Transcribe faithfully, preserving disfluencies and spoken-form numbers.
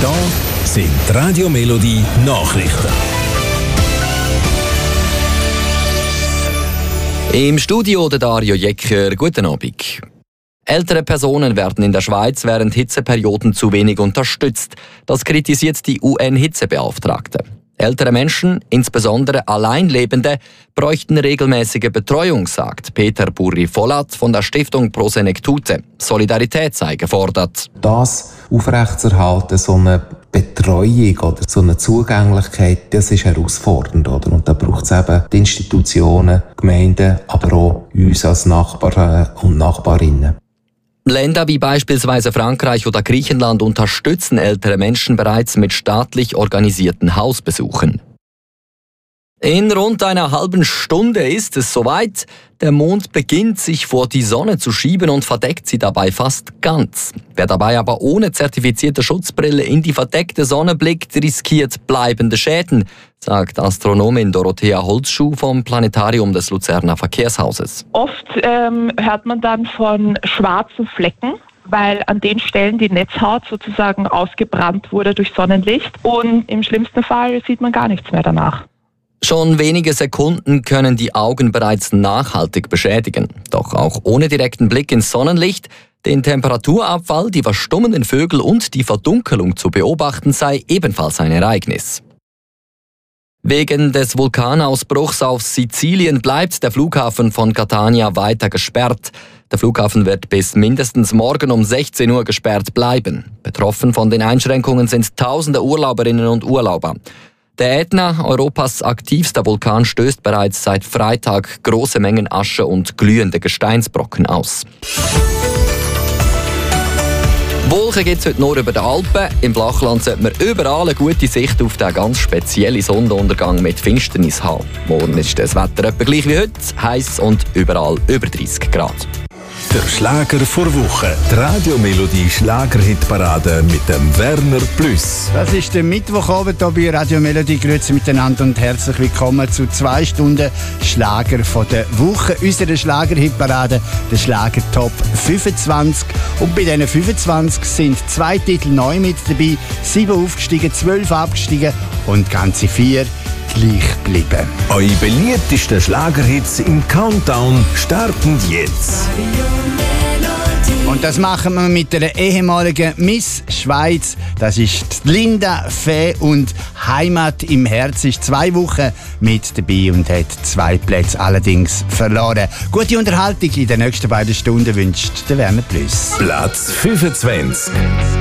Da sind die Radio Melodie Nachrichten. Im Studio der Dario Jecker, guten Abend. Ältere Personen werden in der Schweiz während Hitzeperioden zu wenig unterstützt. Das kritisiert die U N-Hitzebeauftragte. Ältere Menschen, insbesondere Alleinlebende, bräuchten regelmäßige Betreuung, sagt Peter Burri-Vollat von der Stiftung Pro Senectute. Solidarität sei gefordert. Das aufrechtzuerhalten, so eine Betreuung oder so eine Zugänglichkeit, das ist herausfordernd. Oder? Und da braucht es eben die Institutionen, Gemeinden, aber auch uns als Nachbarn und Nachbarinnen. Länder wie beispielsweise Frankreich oder Griechenland unterstützen ältere Menschen bereits mit staatlich organisierten Hausbesuchen. In rund einer halben Stunde ist es soweit. Der Mond beginnt sich vor die Sonne zu schieben und verdeckt sie dabei fast ganz. Wer dabei aber ohne zertifizierte Schutzbrille in die verdeckte Sonne blickt, riskiert bleibende Schäden, sagt Astronomin Dorothea Holzschuh vom Planetarium des Luzerner Verkehrshauses. Oft ähm, hört man dann von schwarzen Flecken, weil an den Stellen die Netzhaut sozusagen ausgebrannt wurde durch Sonnenlicht. Und im schlimmsten Fall sieht man gar nichts mehr danach. Schon wenige Sekunden können die Augen bereits nachhaltig beschädigen. Doch auch ohne direkten Blick ins Sonnenlicht, den Temperaturabfall, die verstummenden Vögel und die Verdunkelung zu beobachten sei ebenfalls ein Ereignis. Wegen des Vulkanausbruchs auf Sizilien bleibt der Flughafen von Catania weiter gesperrt. Der Flughafen wird bis mindestens morgen um sechzehn Uhr gesperrt bleiben. Betroffen von den Einschränkungen sind tausende Urlauberinnen und Urlauber. Der Ätna, Europas aktivster Vulkan, stößt bereits seit Freitag große Mengen Asche und glühende Gesteinsbrocken aus. Wolken gibt es heute nur über den Alpen. Im Flachland sollte man überall eine gute Sicht auf den ganz speziellen Sonnenuntergang mit Finsternis haben. Morgen ist das Wetter etwa gleich wie heute, heiß und überall über dreißig Grad. Der Schlager vor Woche. Die Radio Melodie Schlagerhitparade mit dem Werner Plus. Das ist der Mittwochabend hier bei Radio Melodie. Grüezi miteinander und herzlich willkommen zu zwei Stunden Schlager von der Woche. Unsere Schlagerhitparade, der Schlager Top fünfundzwanzig. Und bei diesen fünfundzwanzig sind zwei Titel neu mit dabei. Sieben aufgestiegen, zwölf abgestiegen und ganze vier gleich geblieben. Eure beliebtesten Schlagerhits im Countdown starten jetzt. Und das machen wir mit der ehemaligen Miss Schweiz. Das ist Linda Fee und Heimat im Herz ist zwei Wochen mit dabei und hat zwei Plätze allerdings verloren. Gute Unterhaltung in den nächsten beiden Stunden wünscht der Werner Plus. Platz fünfundzwanzig.